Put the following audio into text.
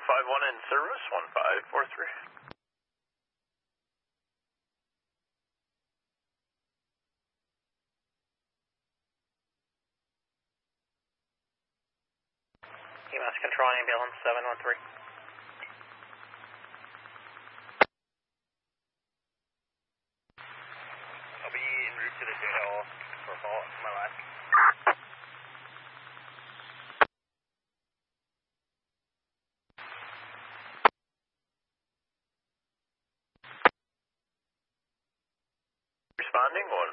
151 in service, 1543. EMS control ambulance 713. I'll be en route to the jail for my last. Responding,